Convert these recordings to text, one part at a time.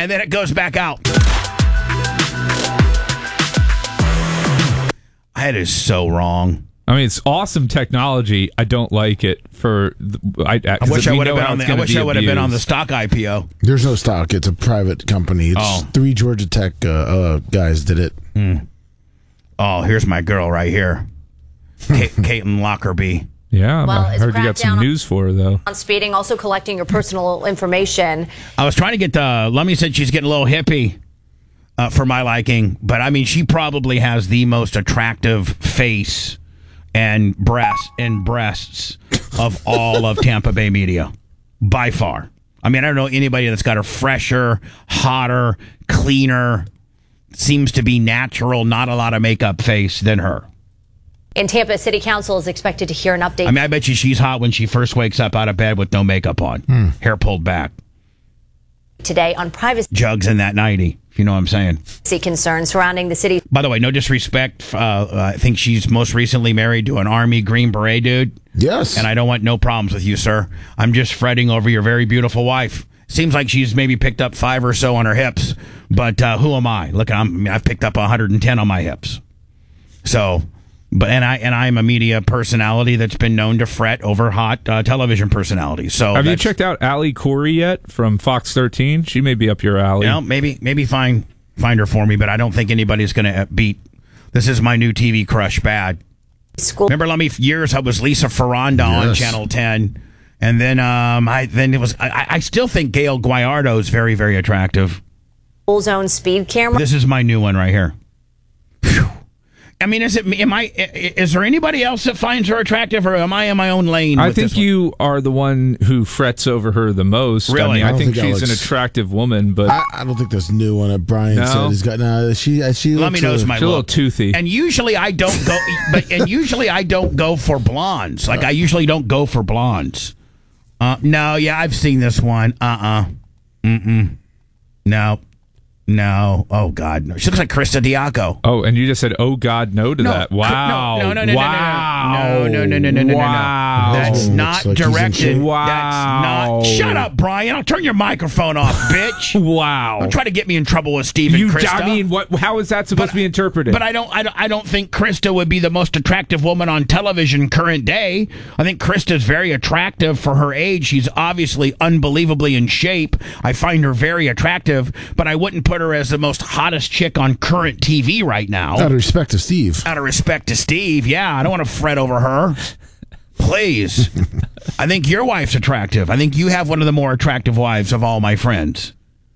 and then it goes back out. That is so wrong. I mean, it's awesome technology. I don't like it I wish I would have been on the stock IPO. There's no stock. It's a private company. It's 3 Georgia Tech guys did it. Oh, here's my girl right here. Caitlin Lockerbie. Yeah, I heard you got some news for her, though. On speeding, also collecting your personal information. I was trying to get Lummy said she's getting a little hippie for my liking, but I mean, she probably has the most attractive face and breasts of all of Tampa Bay media, by far. I mean, I don't know anybody that's got a fresher, hotter, cleaner, seems to be natural, not a lot of makeup face than her. In Tampa, City Council is expected to hear an update. I mean, I bet you she's hot when she first wakes up out of bed with no makeup on, hair pulled back. Today on privacy jugs in that 90, if you know what I'm saying. Concerns surrounding the city. By the way, no disrespect. I think she's most recently married to an Army Green Beret dude. Yes. And I don't want no problems with you, sir. I'm just fretting over your very beautiful wife. Seems like she's maybe picked up 5 or so on her hips, but who am I? Look, I've picked up 110 on my hips. So, I'm a media personality that's been known to fret over hot television personalities. So, have you checked out Allie Corey yet from Fox 13? She may be up your alley. You know, maybe find her for me, but I don't think anybody's going to beat. This is my new TV crush, Bad. Remember, years I was Lisa Ferranda on Channel 10. And then I still think Gail Guayardo is very, very attractive. Full zone speed camera. This is my new one right here. Whew. I mean, is there anybody else that finds her attractive, or am I in my own lane? I think you are the one who frets over her the most. Really? I think she's an attractive woman, but I don't think this new one that Brian said has got. No, she Lummy knows my look. She's a little toothy. And usually I don't go, I don't go for blondes. Like I usually don't go for blondes. No, I've seen this one. No. Oh, God, no. She looks like Krista Diaco. Oh, and you just said, oh, God, no to that. Wow. No. Wow. No. That's not directed. Wow. That's not. Shut up, Brian. I'll turn your microphone off, bitch. Wow. Don't try to get me in trouble with Steve and Krista. I mean, how is that supposed to be interpreted? But I don't think Krista would be the most attractive woman on television current day. I think Krista's very attractive for her age. She's obviously unbelievably in shape. I find her very attractive, but I wouldn't put her as the most hottest chick on current TV right now. Out of respect to Steve. Yeah. I don't want to fret over her. Please. I think your wife's attractive. I think you have one of the more attractive wives of all my friends.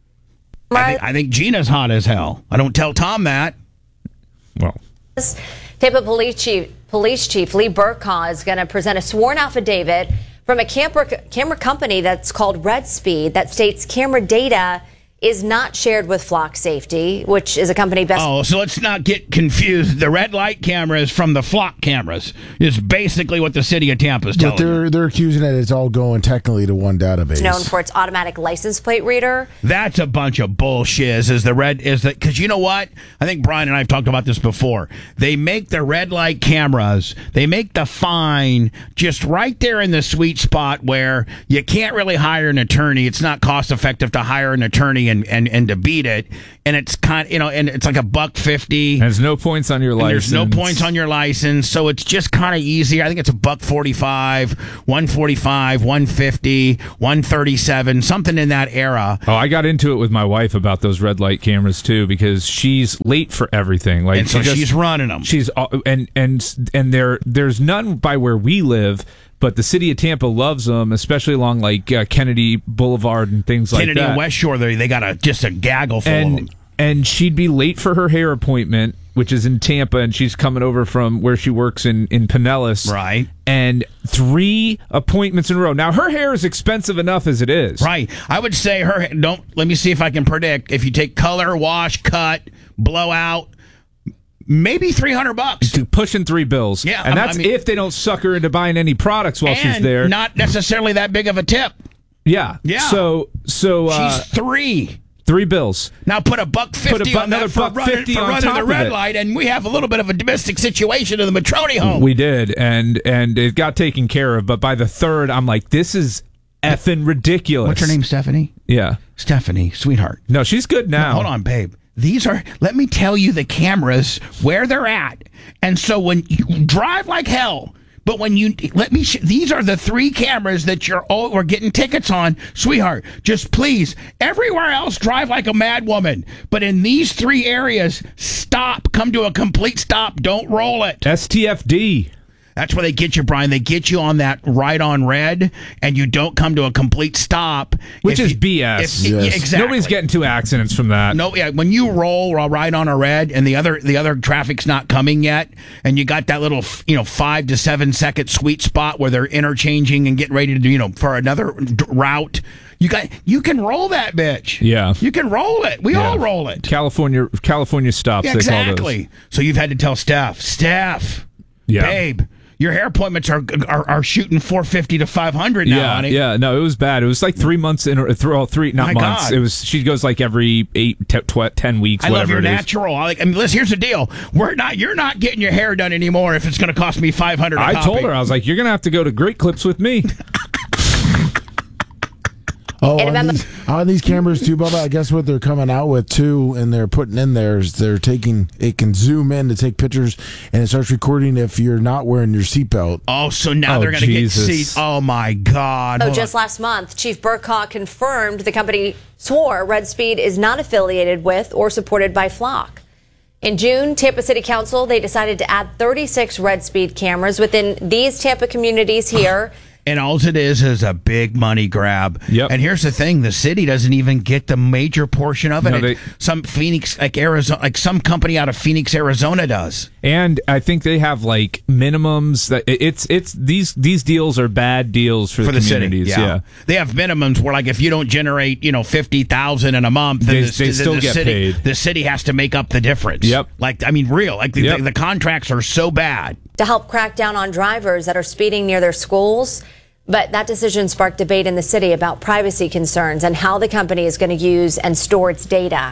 I think Gina's hot as hell. I don't tell Tom that. Well, Tampa Police Chief Lee Burkhaw is going to present a sworn affidavit from a camera company that's called Red Speed that states camera data is not shared with Flock Safety, which is a company best... Oh, so let's not get confused. The red light cameras from the Flock cameras is basically what the city of Tampa is telling you. They're accusing that it's all going technically to one database. Known for its automatic license plate reader. That's a bunch of bullshit. Because you know what? I think Brian and I have talked about this before. They make the red light cameras, they make the fine just right there in the sweet spot where you can't really hire an attorney. It's not cost effective to hire an attorney and to beat it, and it's and it's like $150. There's no points on your license. There's no points on your license, so it's just kind of easier. I think it's $145, $145, $150, $137, something in that era. Oh, I got into it with my wife about those red light cameras too, because she's late for everything. Like, and so she's running them. She's and there's none by where we live. But the city of Tampa loves them, especially along like Kennedy Boulevard and things like that. Kennedy and West Shore, they got just a gaggle full of them. And she'd be late for her hair appointment, which is in Tampa, and she's coming over from where she works in Pinellas. Right. And 3 appointments in a row. Now, her hair is expensive enough as it is. Right. I would say let me see if I can predict. If you take color, wash, cut, blowout, maybe $300. Pushing $3 bills. Yeah. And that's if they don't suck her into buying any products while she's there. Not necessarily that big of a tip. Yeah. Yeah. So she's $3 bills. Now put $150 on that for running the red light, and we have a little bit of a domestic situation in the Matroni home. We did, and it got taken care of. But by the third, I'm like, this is effing ridiculous. What's her name, Stephanie? Yeah. Stephanie, sweetheart. No, she's good now. Hold on, babe. Let me tell you the cameras where they're at. And so when you drive like hell, but when you, these are the 3 cameras that we're getting tickets on, sweetheart. Just please, everywhere else, drive like a mad woman. But in these 3 areas, stop, come to a complete stop. Don't roll it. STFD. That's where they get you, Brian. They get you on that right on red, and you don't come to a complete stop. Which is BS. Yes. Exactly. Nobody's getting 2 accidents from that. No, yeah. When you roll right on a red, and the other traffic's not coming yet, and you got that little 5 to 7 second sweet spot where they're interchanging and getting ready to do for another route. You can roll that bitch. Yeah. You can roll it. We all roll it. California stops. Yeah, they call exactly. those. So you've had to tell Steph, Yeah. babe. Your hair appointments are shooting 450 to 500 now, honey. Yeah, no, it was bad. It was like 3 months in, not My months. God. It was. She goes like every 10 weeks. I whatever love your it is. natural. Listen, here's the deal. You're not getting your hair done anymore if it's going to cost me $500. I told her, I was like, you're gonna have to go to Great Clips with me. Oh, And on these cameras too, Bubba. I guess what they're coming out with too, and they're putting in there is it can zoom in to take pictures, and it starts recording if you're not wearing your seatbelt. Oh, so now they're going to get Jesus. seats. Oh my God! Hold just on. last month, Chief Burkott confirmed the company swore Red Speed is not affiliated with or supported by Flock. In June, Tampa City Council, they decided to add 36 Red Speed cameras within these Tampa communities here. And all it is a big money grab. Yep. And here's the thing: the city doesn't even get the major portion of it. No, some Phoenix, like Arizona, like some company out of Phoenix, Arizona, does. And I think they have like minimums that it's these deals are bad deals for the city. communities. Yeah. They have minimums where, like, if you don't generate, $50,000 in a month, then They still get city, paid. The city has to make up the difference. Yep. Like, I mean, real. Like the contracts are so bad. To help crack down on drivers that are speeding near their schools. But that decision sparked debate in the city about privacy concerns and how the company is going to use and store its data.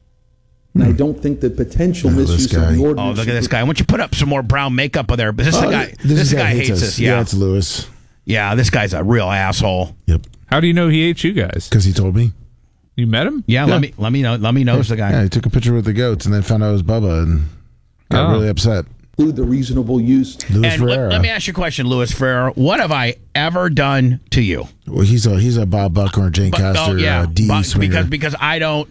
And I don't think the potential misuse of the Oh, ordinance. look at this guy. Why don't you put up some more brown makeup on there? But this guy, this guy hates us. Yeah, Yeah. it's Lewis. Yeah, this guy's a real asshole. Yep, How do you know he hates you guys? because he told me. You met him? Yeah, let me know the guy. Yeah, he took a picture with the goats and then found out it was Bubba and got really upset. Include the reasonable use. Louis And Ferreira. let me ask you a question, Louis Ferreira. What have I ever done to you? Well, he's a Bob Buckhorn, Jane Castor, D swinger. because I don't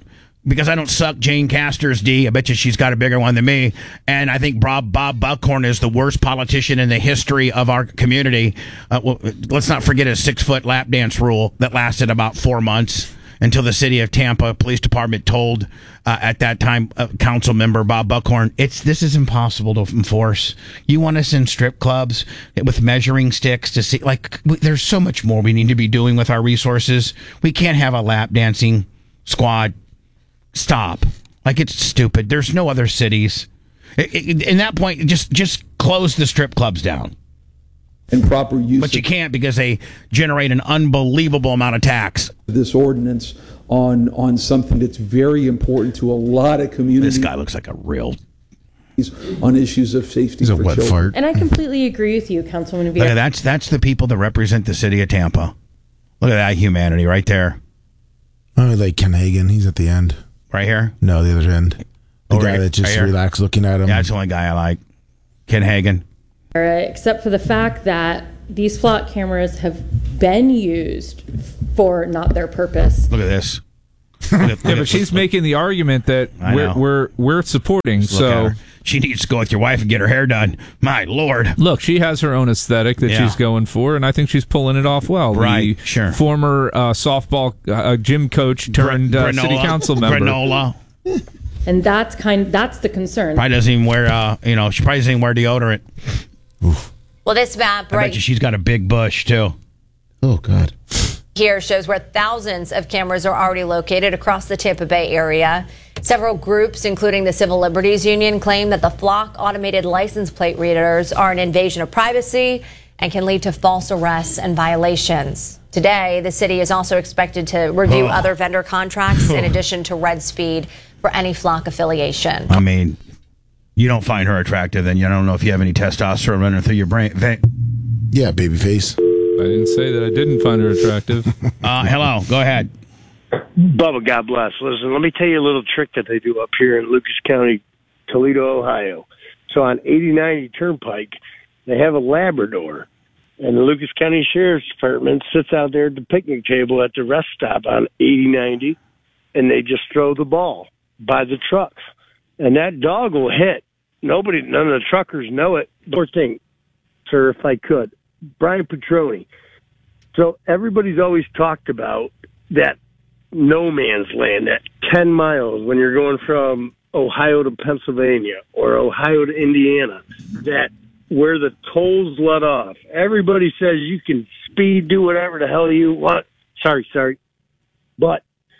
suck Jane Castor's D. I bet you she's got a bigger one than me. And I think Bob Buckhorn is the worst politician in the history of our community. Well, let's not forget his 6-foot lap dance rule that lasted about 4 months until the city of Tampa Police Department told at that time council member Bob Buckhorn, this is impossible to enforce. You want us in strip clubs with measuring sticks to see, like, there's so much more we need to be doing with our resources. We can't have a lap dancing squad. Stop. Like, it's stupid. There's no other cities. In that point, just close the strip clubs down. And proper use But you can't because they generate an unbelievable amount of tax. of this ordinance on something that's very important to a lot of communities. This guy looks like a real... on issues of safety He's a for wet children. fart. And I completely agree with you, Councilwoman Look Villa. at that's the people that represent the city of Tampa. Look at that humanity right there. Oh, like Ken Hagen. He's at the end. Right here. No, the other end. The Oh, guy right- that just right here. relaxed looking at him. Yeah, that's the only guy I like. Ken Hagen. Except for the fact that these flock cameras have been used for not their purpose. Look at this. Yeah, but she's making the argument that I know. we're supporting. Look at So her. She needs to go with your wife and get her hair done. My Lord. look, she has her own aesthetic that Yeah. she's going for, and I think she's pulling it off well. Right, The sure. Former softball gym coach turned city council member. Granola. And that's the concern. Probably doesn't even wear, she probably doesn't even wear deodorant. Well, this map I right bet you she's got a big bush, too. Oh, God. here shows where thousands of cameras are already located across the Tampa Bay area. Several groups, including the Civil Liberties Union, claim that the Flock automated license plate readers are an invasion of privacy and can lead to false arrests and violations. Today, the city is also expected to review other vendor contracts in addition to Red Speed for any Flock affiliation. I mean, you don't find her attractive, then you don't know if you have any testosterone running through your brain. Yeah, babyface. I didn't say that I didn't find her attractive. Hello, go ahead. Bubba, God bless. Listen, let me tell you a little trick that they do up here in Lucas County, Toledo, Ohio. So on 8090 Turnpike, they have a Labrador, and the Lucas County Sheriff's Department sits out there at the picnic table at the rest stop on 8090, and they just throw the ball by the trucks. And that dog will hit. None of the truckers know it. Poor thing, sir, if I could. Brian Petroni. So everybody's always talked about that no man's land, that 10 miles when you're going from Ohio to Pennsylvania or Ohio to Indiana, that where the tolls let off. Everybody says you can speed, do whatever the hell you want. Sorry. But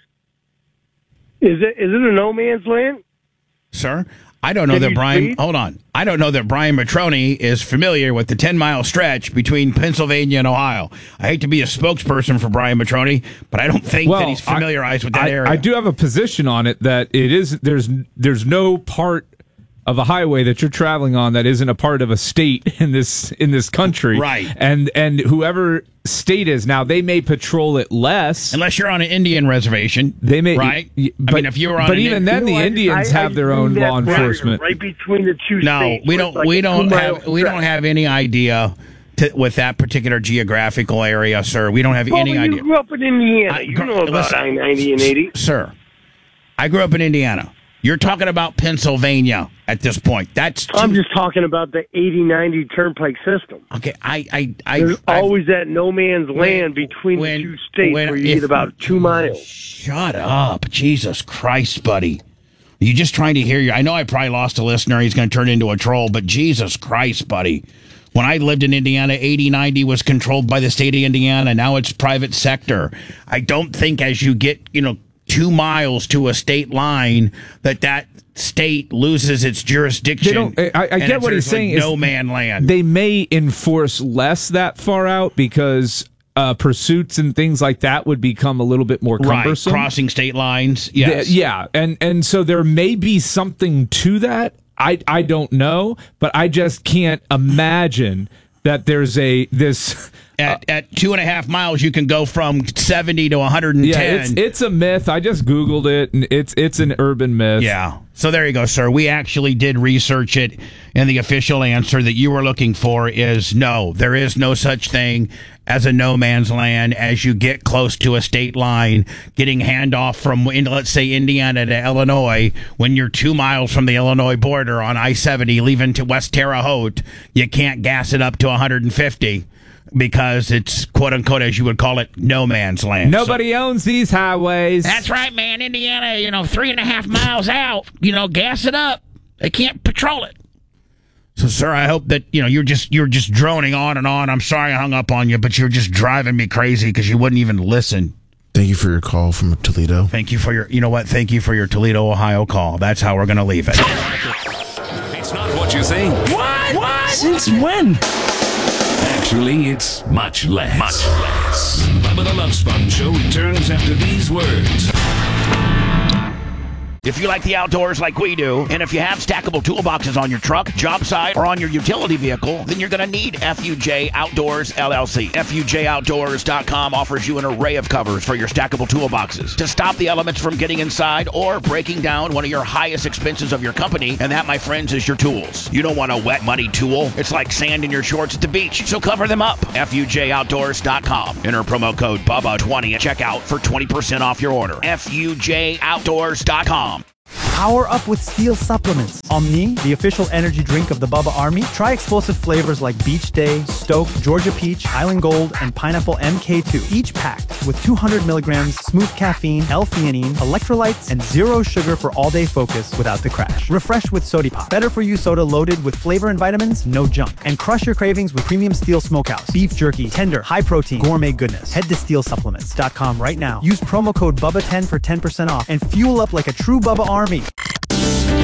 is it a no man's land? Sir, I don't know that Brian. Hold on. I don't know that Brian Matroni is familiar with the 10-mile stretch between Pennsylvania and Ohio. I hate to be a spokesperson for Brian Matroni, but I don't think that he's familiarized with that area. I do have a position on it that it is. There's no part of a highway that you're traveling on that isn't a part of a state in this country, right? And whoever state is now, they may patrol it less unless you're on an Indian reservation. They may, right? But, I mean, if you were on, but even then, the Indians have their own law enforcement. Right between the two states. No, we don't have any idea. With that particular geographical area, sir, we don't have any idea. You grew up in Indiana. You know about I-90 and 80. Sir, I grew up in Indiana. You're talking about Pennsylvania at this point. I'm just talking about the 80-90 Turnpike system. Okay, There's always that no man's land between the two states where you get about 2 miles. Shut up. Jesus Christ, buddy. Are you just trying to hear I know I probably lost a listener. He's going to turn into a troll, but Jesus Christ, buddy. When I lived in Indiana, 80-90 was controlled by the state of Indiana. Now it's private sector. I don't think as you get, 2 miles to a state line that state loses its jurisdiction. I get what he's saying. No man land. They may enforce less that far out because pursuits and things like that would become a little bit more cumbersome. Right, crossing state lines. Yes. Yeah, and so there may be something to that. I don't know, but I just can't imagine that there's this. At 2.5 miles, you can go from 70 to 110. Yeah, it's a myth. I just Googled it, and it's an urban myth. Yeah. So there you go, sir. We actually did research it, and the official answer that you were looking for is no. There is no such thing as a no man's land as you get close to a state line, getting handoff from, let's say, Indiana to Illinois. When you're 2 miles from the Illinois border on I-70 leaving to West Terre Haute, you can't gas it up to 150. Because it's, quote unquote, as you would call it, no man's land. Nobody owns these highways. That's right, man. Indiana, 3.5 miles out, gas it up. They can't patrol it. So, sir, I hope that, you're just droning on and on. I'm sorry I hung up on you, but you're just driving me crazy because you wouldn't even listen. Thank you for your call from Toledo. Thank you for thank you for your Toledo, Ohio call. That's how we're going to leave it. It's not what you think. What? Since when? Actually, it's much less. Bubba the Love Sponge Show returns after these words. If you like the outdoors like we do, and if you have stackable toolboxes on your truck, job site, or on your utility vehicle, then you're going to need FUJ Outdoors, LLC. FUJOutdoors.com offers you an array of covers for your stackable toolboxes to stop the elements from getting inside or breaking down one of your highest expenses of your company, and that, my friends, is your tools. You don't want a wet, muddy tool. It's like sand in your shorts at the beach, so cover them up. FUJOutdoors.com. Enter promo code BUBBA20 at checkout for 20% off your order. FUJOutdoors.com. Power up with Steel supplements. Omni, the official energy drink of the Bubba Army. Try explosive flavors like Beach Day, Stoke, Georgia Peach, Island Gold, and Pineapple MK2. Each packed with 200 milligrams smooth caffeine, L-theanine, electrolytes, and zero sugar for all-day focus without the crash. Refreshed with Sody Pop. Better for you soda loaded with flavor and vitamins, no junk. And crush your cravings with premium Steel Smokehouse. Beef jerky, tender, high protein, gourmet goodness. Head to SteelSupplements.com right now. Use promo code BUBBA10 for 10% off and fuel up like a true Bubba Army.